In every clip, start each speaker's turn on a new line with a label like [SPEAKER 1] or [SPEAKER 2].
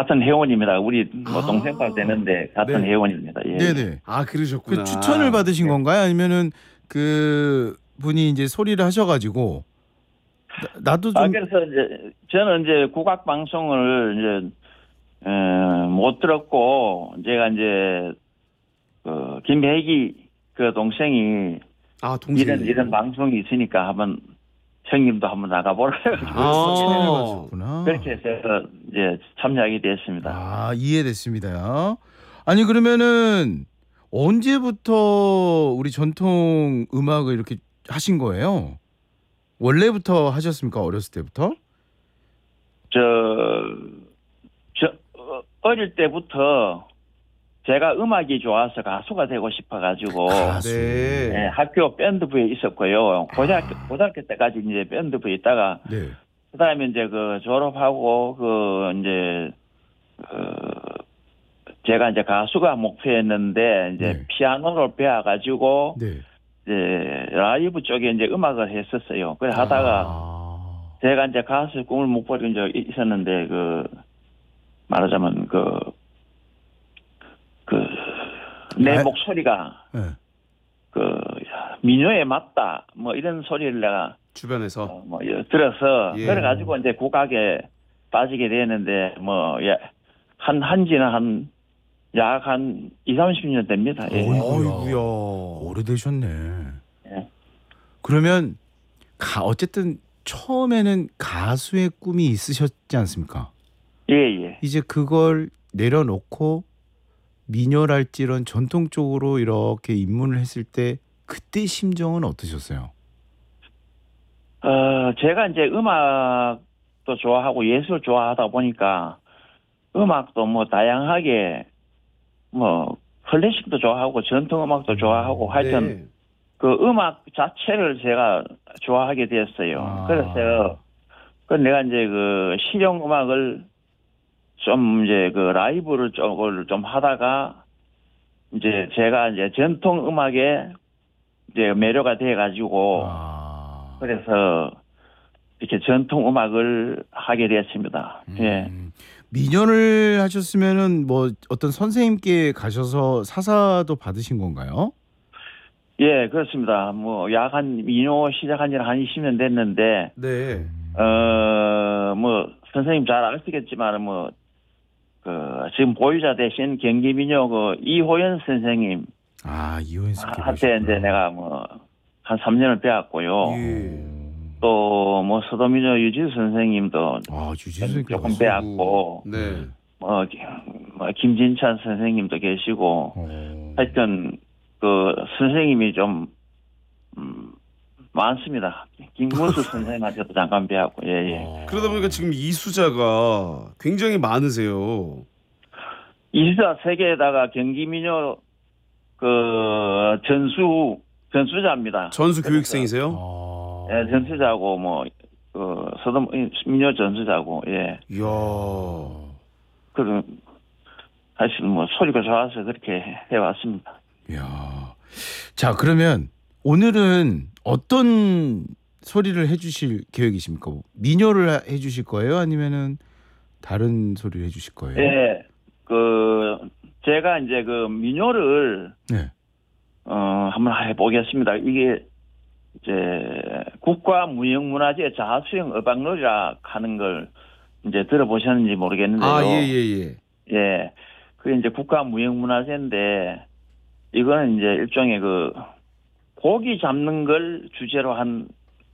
[SPEAKER 1] 같은 회원입니다. 우리 뭐 동생파 되는데 같은
[SPEAKER 2] 네.
[SPEAKER 1] 회원입니다. 예.
[SPEAKER 3] 네네.
[SPEAKER 2] 아, 그러셨구나.
[SPEAKER 3] 그 추천을 받으신 건가요? 아니면은 그 분이 이제 소리를 하셔가지고 나도 좀
[SPEAKER 1] 그래서 이제 저는 이제 국악 방송을 이제 못 들었고 제가 이제 그 김혜기 그 동생이
[SPEAKER 2] 아, 동생이.
[SPEAKER 1] 이런 방송이 있으니까 한번 형님도 한번 나가보라 해가지고
[SPEAKER 3] 추천해가지구나.
[SPEAKER 1] 그렇게 해서 이제 참여하게 됐습니다.
[SPEAKER 3] 아, 이해됐습니다. 아니 그러면은 언제부터 우리 전통 음악을 이렇게 하신 거예요? 원래부터 하셨습니까? 어렸을 때부터?
[SPEAKER 1] 어릴 때부터 제가 음악이 좋아서 가수가 되고 싶어가지고
[SPEAKER 3] 가수.
[SPEAKER 2] 네.
[SPEAKER 1] 학교 밴드부에 있었고요. 고등학교 때까지 이제 밴드부에 있다가
[SPEAKER 3] 네.
[SPEAKER 1] 그다음에 이제 그 졸업하고 제가 이제 가수가 목표였는데 이제
[SPEAKER 3] 네.
[SPEAKER 1] 피아노를 배워가지고
[SPEAKER 3] 네.
[SPEAKER 1] 이제 라이브 쪽에 이제 음악을 했었어요. 그래 하다가 제가 이제 가수 꿈을 못 버린 적이 있었는데 말하자면 내 목소리가
[SPEAKER 3] 네.
[SPEAKER 1] 민요에 맞다 뭐 이런 소리를 내가
[SPEAKER 2] 주변에서.
[SPEAKER 1] 들어서
[SPEAKER 2] 예.
[SPEAKER 1] 그래가지고 이제 국악에 빠지게 되는데 한지는 약 한 20-30년 됩니다. 예.
[SPEAKER 2] 어이구야.
[SPEAKER 3] 오래되셨네.
[SPEAKER 1] 예.
[SPEAKER 3] 그러면 어쨌든 처음에는 가수의 꿈이 있으셨지 않습니까?
[SPEAKER 1] 예.
[SPEAKER 3] 이제 그걸 내려놓고 민요랄지 이런 전통 쪽으로 이렇게 입문을 했을 때 그때 심정은 어떠셨어요?
[SPEAKER 1] 제가 이제 음악도 좋아하고 예술 좋아하다 보니까 음악도 뭐 다양하게 뭐 클래식도 좋아하고 전통 음악도 좋아하고 하여튼
[SPEAKER 2] 네.
[SPEAKER 1] 그 음악 자체를 제가 좋아하게 되었어요. 그래서 내가 이제 그 실용 음악을 좀 이제 그 라이브를 쪽을 좀 하다가 이제 제가 이제 전통 음악에 이제 매료가 돼 가지고 그래서 이렇게 전통 음악을 하게 되었습니다. 예.
[SPEAKER 3] 민요를 하셨으면은 뭐 어떤 선생님께 가셔서 사사도 받으신 건가요?
[SPEAKER 1] 예, 그렇습니다. 뭐 약 한 민요 시작한 지는 한 20년 됐는데
[SPEAKER 2] 네.
[SPEAKER 1] 뭐 선생님 잘 아시겠지만 지금 보유자 대신 경기민요 이호연 선생님
[SPEAKER 3] 이호연 선생님
[SPEAKER 1] 한테 이제 내가 한 3년을 배웠고요.
[SPEAKER 2] 예.
[SPEAKER 1] 또 서도민요 유지수 선생님도
[SPEAKER 3] 유지수 선생님
[SPEAKER 1] 조금 배웠고
[SPEAKER 2] 네.
[SPEAKER 1] 김진찬 선생님도 계시고 하여튼 그 선생님이 좀 많습니다. 김문수 선생님한테도 잠깐 배웠고 예.
[SPEAKER 2] 그러다 보니까 지금 이수자가 굉장히 많으세요.
[SPEAKER 1] 이수자 세계에다가 경기민요 전수자입니다.
[SPEAKER 2] 전수 교육생이세요?
[SPEAKER 1] 예, 전수자고 서도민요 전수자고 예.
[SPEAKER 2] 이야.
[SPEAKER 1] 그런 사실 소리가 좋아서 그렇게 해왔습니다.
[SPEAKER 3] 이야. 자, 그러면 오늘은 어떤 소리를 해주실 계획이십니까? 민요를 해주실 거예요? 아니면은 다른 소리를 해주실 거예요?
[SPEAKER 1] 예, 제가 이제 민요를 한번 해보겠습니다. 이게 이제 국가무형문화재 자수형 어방놀이라 하는 걸 이제 들어보셨는지 모르겠는데요.
[SPEAKER 2] 예.
[SPEAKER 1] 예, 그게 이제 국가무형문화재인데 이거는 이제 일종의 고기 잡는 걸 주제로 한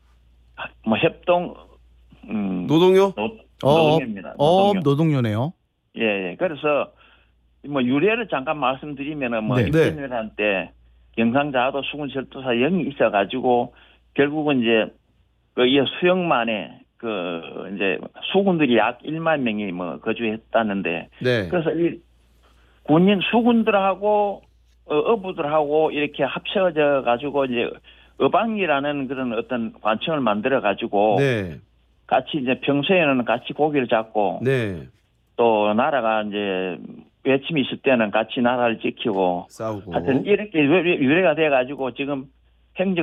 [SPEAKER 1] 협동
[SPEAKER 2] 노동요?
[SPEAKER 1] 노동요입니다.
[SPEAKER 3] 노동요네요.
[SPEAKER 1] 예. 그래서 유래를 잠깐 말씀드리면은
[SPEAKER 2] 네.
[SPEAKER 1] 입견을 때 경상자도 수군절도사 0이 있어가지고 결국은 이제 이 수영만에 이제 수군들이 약 1만 명이 거주했다는데
[SPEAKER 2] 네.
[SPEAKER 1] 그래서 이 군인 수군들하고 어부들하고 이렇게 합쳐져 가지고 이제 어방이라는 그런 어떤 관청을 만들어 가지고
[SPEAKER 2] 네.
[SPEAKER 1] 같이 이제 평소에는 같이 고기를 잡고
[SPEAKER 2] 네.
[SPEAKER 1] 또 나라가 이제 외침이 있을 때는 같이 나라를 지키고
[SPEAKER 2] 싸우고.
[SPEAKER 1] 하여튼 이렇게 유래가 돼 가지고 지금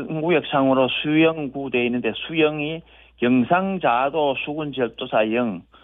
[SPEAKER 1] 행정구역상으로 수영구 돼 있는데 수영이 경상자도 수군절도사 0